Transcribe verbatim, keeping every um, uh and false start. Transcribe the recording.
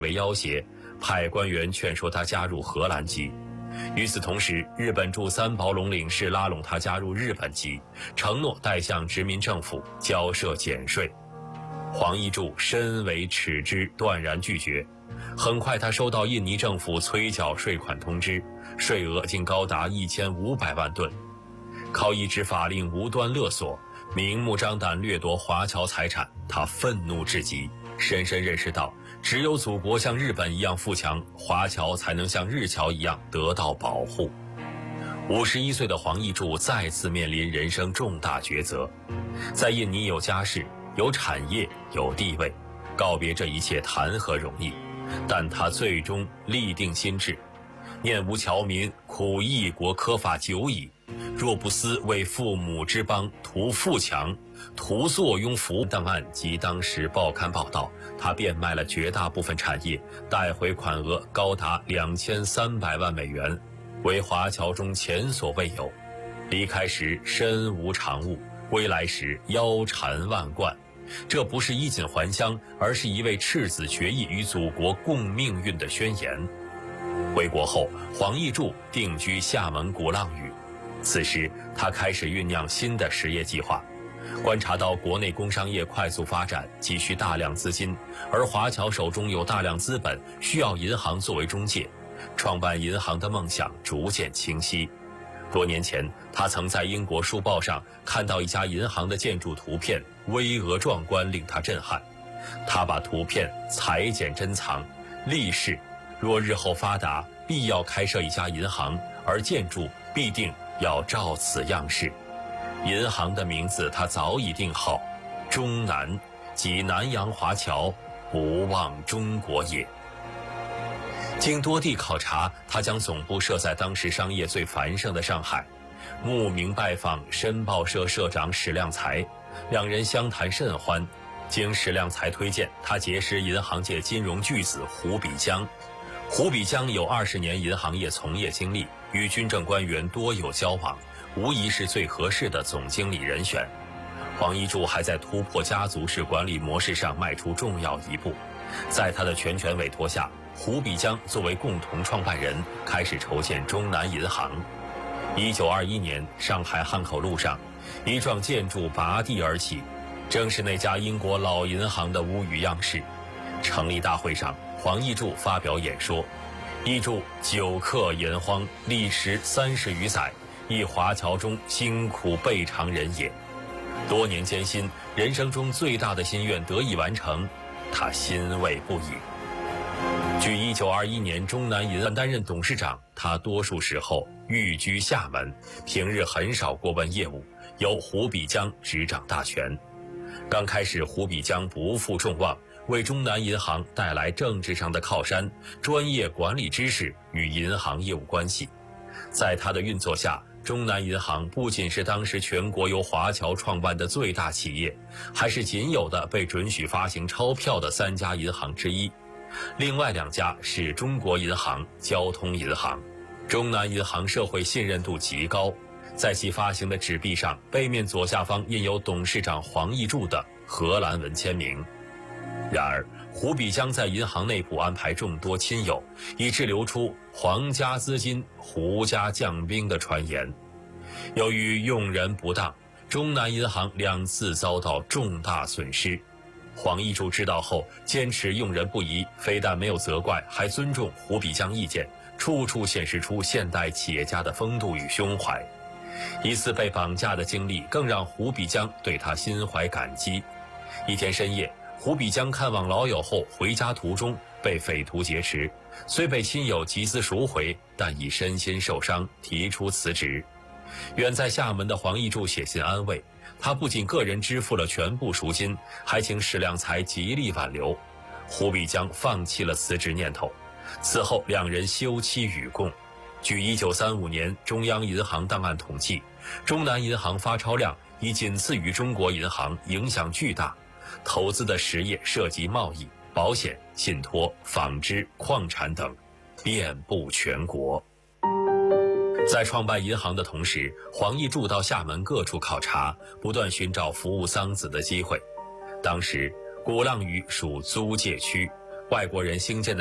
为要挟，派官员劝说他加入荷兰籍。与此同时，日本驻三宝垄领事拉拢他加入日本籍，承诺代向殖民政府交涉减税。黄义柱深为耻之，断然拒绝。很快，他收到印尼政府催缴税款通知，税额竟高达一千五百万吨。靠一纸法令无端勒索，明目张胆掠夺华侨财产，他愤怒至极，深深认识到，只有祖国像日本一样富强，华侨才能像日侨一样得到保护。五十一岁的黄义柱再次面临人生重大抉择，在印尼有家室、有产业、有地位，告别这一切谈何容易？但他最终立定心志，念吾侨民苦异国苛法久矣，若不思为父母之邦图富强，图坐拥福。档案及当时报刊报道，他变卖了绝大部分产业，带回款额高达两千三百万美元，为华侨中前所未有。离开时身无长物，归来时腰缠万贯。这不是衣锦还乡，而是一位赤子决意与祖国共命运的宣言。回国后，黄义柱定居厦门鼓浪屿。此时，他开始酝酿新的实业计划。观察到国内工商业快速发展，急需大量资金，而华侨手中有大量资本，需要银行作为中介。创办银行的梦想逐渐清晰。多年前，他曾在英国书报上看到一家银行的建筑图片，巍峨壮观，令他震撼。他把图片裁剪珍藏，立誓若日后发达，必要开设一家银行，而建筑必定要照此样式。银行的名字他早已定好，中南，即南洋华侨，不忘中国也。经多地考察，他将总部设在当时商业最繁盛的上海，慕名拜访申报社社长史量才，两人相谈甚欢。经史量才推荐，他结识银行界金融巨子胡比江。胡比江有二十年银行业从业经历，与军政官员多有交往，无疑是最合适的总经理人选。黄义柱还在突破家族式管理模式上迈出重要一步。在他的全权委托下，胡比江作为共同创办人，开始筹建中南银行。一九二一年，上海汉口路上，一幢建筑拔地而起，正是那家英国老银行的屋宇样式。成立大会上，黄义柱发表演说：“义柱久克炎荒，历时三十余载，亦华侨中辛苦备尝人也。多年艰辛，人生中最大的心愿得以完成，他欣慰不已。”据一九二一年中南银行担任董事长，他多数时候寓居厦门，平日很少过问业务，由胡比江执掌大权。刚开始，胡比江不负众望，为中南银行带来政治上的靠山、专业管理知识与银行业务关系。在他的运作下，中南银行不仅是当时全国由华侨创办的最大企业，还是仅有的被准许发行钞票的三家银行之一。另外两家是中国银行、交通银行。中南银行社会信任度极高，在其发行的纸币上，背面左下方印有董事长黄义柱的荷兰文签名。然而，胡比江在银行内部安排众多亲友，以致流出皇家资金、胡家将兵的传言。由于用人不当，中南银行两次遭到重大损失。黄义柱知道后，坚持用人不疑，非但没有责怪，还尊重胡比江意见，处处显示出现代企业家的风度与胸怀。一次被绑架的经历更让胡比江对他心怀感激。一天深夜，胡比江看望老友后，回家途中被匪徒劫持，虽被亲友集资赎回，但已身心受伤，提出辞职。远在厦门的黄义柱写信安慰，他不仅个人支付了全部赎金，还请史量才极力挽留。胡比江放弃了辞职念头。此后两人休戚与共。据一九三五年中央银行档案统计，中南银行发钞量已仅次于中国银行，影响巨大。投资的实业涉及贸易、保险、信托、纺织、矿产等，遍布全国。在创办银行的同时，黄义柱到厦门各处考察，不断寻找服务桑梓的机会。当时鼓浪屿属租界区， 外国人兴建的